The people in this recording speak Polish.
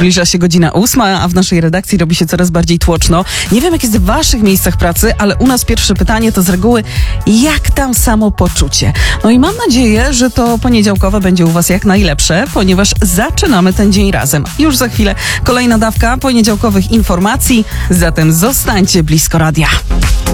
Zbliża się godzina 8, a w naszej redakcji robi się coraz bardziej tłoczno. Nie wiem, jak jest w waszych miejscach pracy, ale u nas pierwsze pytanie to z reguły, jak tam samopoczucie? No i mam nadzieję, że to poniedziałkowe będzie u was jak najlepsze, ponieważ zaczynamy ten dzień razem. Już za chwilę kolejna dawka poniedziałkowych informacji, zatem zostańcie blisko radia.